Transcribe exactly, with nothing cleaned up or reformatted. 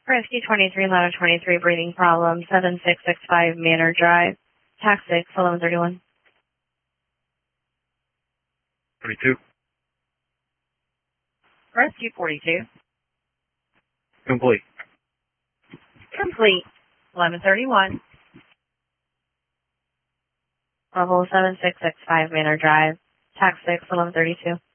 Rescue twenty-three, Ladder twenty-three, breathing problem, seven six six five Manor Drive, tax six, eleven thirty-one. forty-two. Rescue forty-two. Complete. Complete, eleven thirty-one. Level seven six six five Manor Drive, tax six, eleven thirty-two.